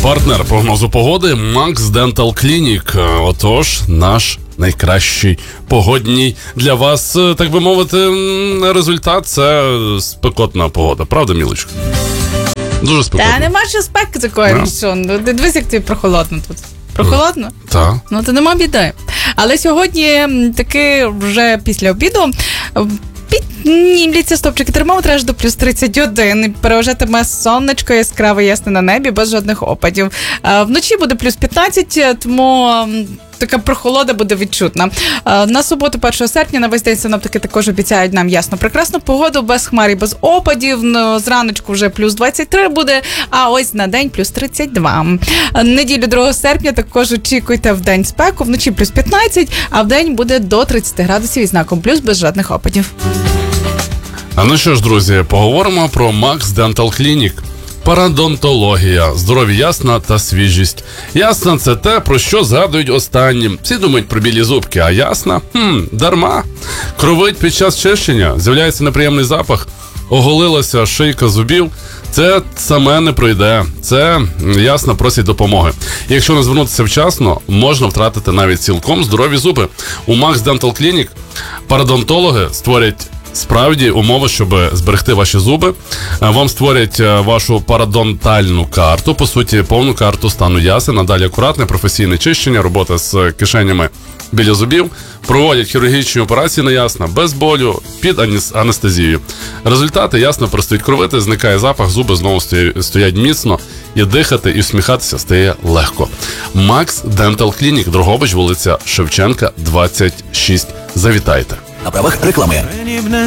Партнер прогнозу погоди Max Dental Clinic. Отож, наш найкращий погодній для вас, так би мовити, результат – це спекотна погода. Правда, Мілочка? Дуже спекотно. Та нема що спеки такої. Що? Ну, дивись, як тобі прохолодно тут. Прохолодно? Так. Ну, то нема біди. Але сьогодні таки вже після обіду піднімляться стопчики термометра аж до плюс 31. І переважатиме сонечко яскраве, ясне на небі, без жодних опадів. Вночі буде плюс 15, тому така прохолода буде відчутна. На суботу, 1 серпня, на весь день синоптики також обіцяють нам ясно прекрасну погоду, без хмар і без опадів. Зраночку вже плюс 23 буде, а ось на день плюс 32. Неділю 2 серпня також очікуйте в день спеку, вночі плюс 15, а в день буде до 30 градусів із знаком плюс, без жодних опадів. А ну що ж, друзі, поговоримо про Max Dental Clinic. Парадонтологія, здоров'я ясна та свіжість. Ясна – це те, про що згадують останнім. Всі думають про білі зубки, а ясна? Дарма. Кровить під час чищення, з'являється неприємний запах, оголилася шийка зубів. Це саме не пройде. Це ясно просить допомоги. І якщо не звернутися вчасно, можна втратити навіть цілком здорові зуби. У Max Dental Clinic парадонтологи створять справді умови, щоб зберегти ваші зуби. Вам створять вашу парадонтальну карту, по суті, повну карту стану ясен. Надалі акуратне професійне чищення, робота з кишенями біля зубів. Проводять хірургічні операції на ясна, без болю, під анестезією. Результати ясно перестають кровити, зникає запах, зуби знову стоять міцно, і дихати, і всміхатися стає легко. Max Dental Clinic, Дрогобич, вулиця Шевченка, 26. Завітайте. На правах реклами.